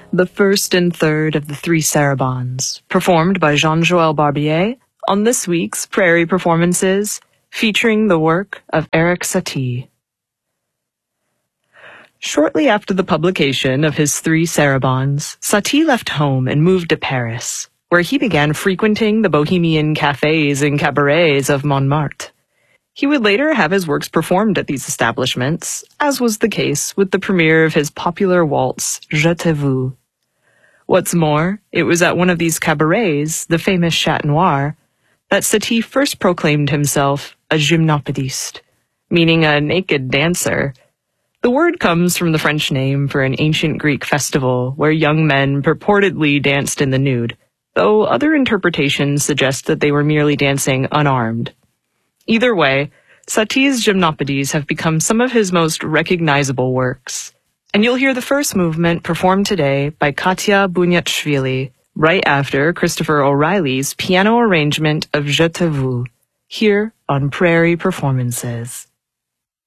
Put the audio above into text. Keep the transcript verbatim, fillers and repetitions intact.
the first and third of the three sarabands, performed by Jean-Joël Barbier on this week's Prairie Performances, featuring the work of Erik Satie. Shortly after the publication of his three sarabands, Satie left home and moved to Paris, where he began frequenting the bohemian cafes and cabarets of Montmartre. He would later have his works performed at these establishments, as was the case with the premiere of his popular waltz, Je te veux. What's more, it was at one of these cabarets, the famous Chat Noir, that Satie first proclaimed himself a gymnopédiste, meaning a naked dancer. The word comes from the French name for an ancient Greek festival where young men purportedly danced in the nude, though other interpretations suggest that they were merely dancing unarmed. Either way, Satie's gymnopédies have become some of his most recognizable works, and you'll hear the first movement performed today by Katya Bunyatshvili, right after Christopher O'Reilly's piano arrangement of Je te veux, here on Prairie Performances.